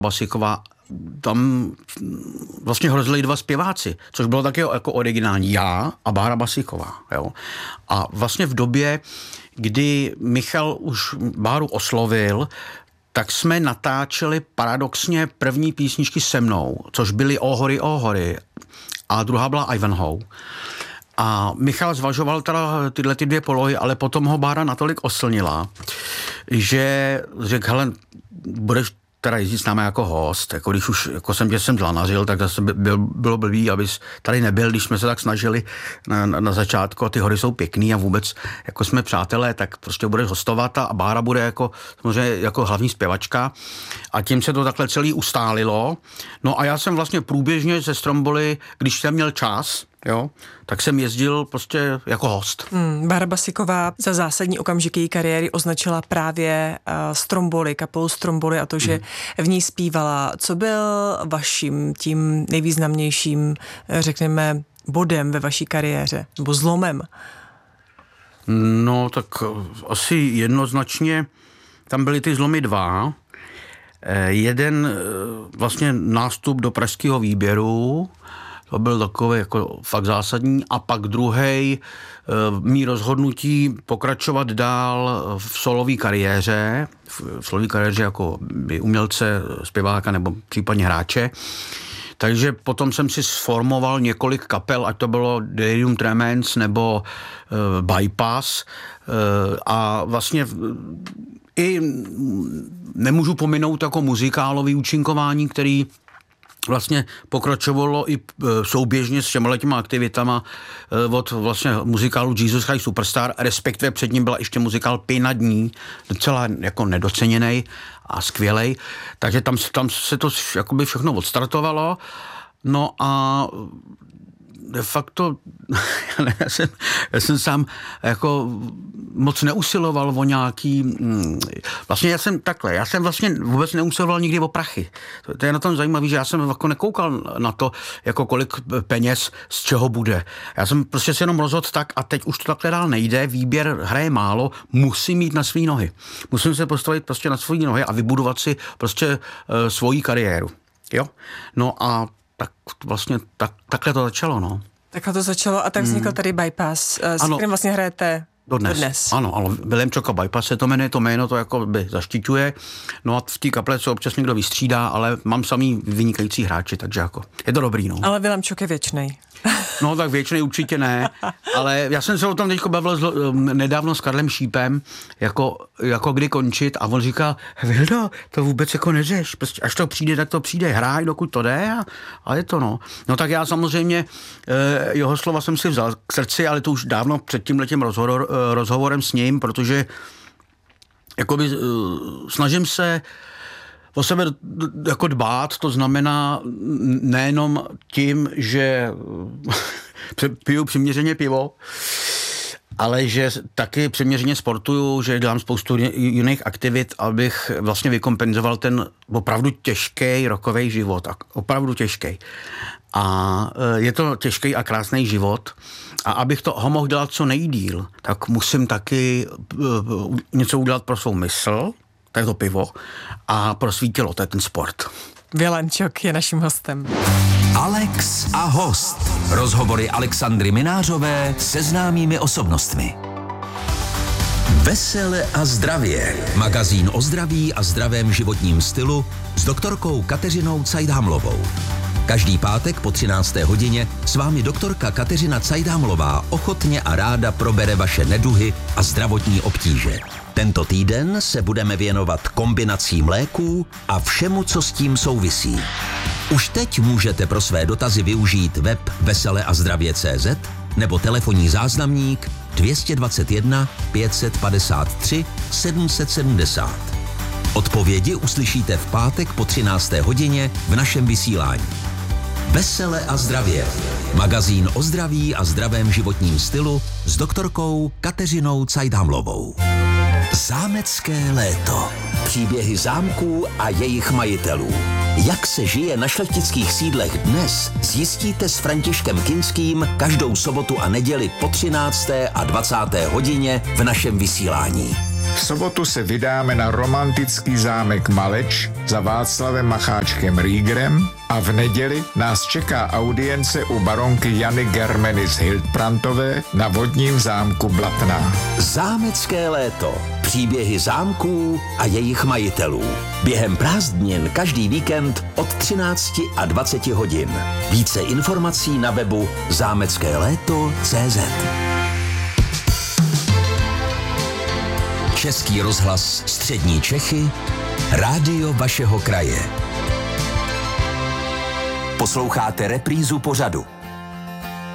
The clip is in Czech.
Basíková, tam vlastně hrozili 2 zpěváci, což bylo taky jako originální, já a Bára Basíková. Jo. A vlastně v době, kdy Michal už Báru oslovil, tak jsme natáčeli paradoxně první písničky se mnou, což byly O hory, a druhá byla Ivanhoe. A Michal zvažoval teda tyhle 2 polohy, ale potom ho Bára natolik oslnila, že řekl, hele, budeš teda jezdit s námi jako host, jako když už jako jsem tě sem dlanařil, tak zase bylo blbý, abys tady nebyl, když jsme se tak snažili na začátku a ty hory jsou pěkný a vůbec jako jsme přátelé, tak prostě budeš hostovat a Bára bude jako samozřejmě jako hlavní zpěvačka a tím se to takhle celý ustálilo. No a já jsem vlastně průběžně ze Stromboli, když jsem měl čas, jo, tak jsem jezdil prostě jako host. Bára Basíková za zásadní okamžiky její kariéry označila právě Stromboli, kapelu Stromboli a to, že v ní zpívala. Co byl vaším tím nejvýznamnějším, řekněme, bodem ve vaší kariéře, nebo zlomem? No, tak asi jednoznačně tam byly ty zlomy 2. Jeden vlastně nástup do pražského výběru, to byl takový jako fakt zásadní. A pak druhej mý rozhodnutí pokračovat dál v solové kariéře. V solové kariéře jako umělce, zpěváka nebo případně hráče. Takže potom jsem si sformoval několik kapel, ať to bylo Delirium Tremens nebo Bypass. A vlastně i nemůžu pominout jako muzikálový účinkování, který vlastně pokračovalo i souběžně s těma aktivitama od vlastně muzikálu Jesus Christ Superstar, respektive před ním byla ještě muzikál Pěna dní, docela jako nedoceněnej a skvělej, takže tam se to jakoby všechno odstartovalo, no a de facto já jsem sám jako moc neusiloval o nějaký, vlastně já jsem vlastně vůbec neusiloval nikdy o prachy. To je na tom zajímavé, že já jsem jako nekoukal na to, jako kolik peněz z čeho bude. Já jsem prostě se jenom rozhodl tak a teď už to takhle dál nejde, výběr hraje málo, musím mít na svý nohy. Musím se postavit prostě na svý nohy a vybudovat si prostě svoji kariéru. Jo? No a tak vlastně takhle to začalo, no. Takhle to začalo a tak vznikl tady Bypass, s kterým vlastně hrajete dodnes. Ano, Vilém Čoka Bypass se to jmenuje, to jméno to jako by zaštiťuje. No a v té kaple se občas někdo vystřídá, ale mám samý vynikající hráči, takže jako je to dobrý, no. Ale Vilém Čok je věčnej. No tak věčnej určitě ne, ale já jsem se o tom teďko bavil nedávno s Karlem Šípem, jako kdy končit a on říkal, Vildo, to vůbec jako neřeš, prostě až to přijde, tak to přijde, hraj, dokud to jde a je to, no. No tak já samozřejmě jeho slova jsem si vzal k srdci, ale to už dávno před tímhletím rozhovorem s ním, protože jakoby snažím se o sebe jako dbát, to znamená nejenom tím, že piju přiměřeně pivo, ale že taky přiměřeně sportuju, že dělám spoustu jiných aktivit, abych vlastně vykompenzoval ten opravdu těžký rokový život. Opravdu těžký. A je to těžký a krásný život. A abych ho mohl dělat co nejdýl, tak musím taky něco udělat pro svou mysl, to je to pivo, a pro svý tělo, to je ten sport. Vilém Čok je naším hostem. Alex a host. Rozhovory Alexandry Minářové se známými osobnostmi. Vesele a zdravě. Magazín o zdraví a zdravém životním stylu s doktorkou Kateřinou Cajdhamlovou. Každý pátek po 13. hodině s vámi doktorka Kateřina Cajdhamlová ochotně a ráda probere vaše neduhy a zdravotní obtíže. Tento týden se budeme věnovat kombinacím léků a všemu, co s tím souvisí. Už teď můžete pro své dotazy využít web veseleazdravě.cz nebo telefonní záznamník 221 553 770. Odpovědi uslyšíte v pátek po 13. hodině v našem vysílání. Vesele a zdravě. Magazín o zdraví a zdravém životním stylu s doktorkou Kateřinou Cajdhamlovou. Zámecké léto. Příběhy zámků a jejich majitelů. Jak se žije na šlechtických sídlech dnes, zjistíte s Františkem Kinským každou sobotu a neděli po 13. a 20. hodině v našem vysílání. V sobotu se vydáme na romantický zámek Maleč za Václavem Macháčkem Riegerem a v neděli nás čeká audience u baronky Jany Germeny z Hildbrandtové na vodním zámku Blatná. Zámecké léto. Příběhy zámků a jejich majitelů. Během prázdnin každý víkend od 13 a 20 hodin. Více informací na webu zámeckéléto.cz. Český rozhlas Střední Čechy, rádio vašeho kraje. Posloucháte reprízu pořadu.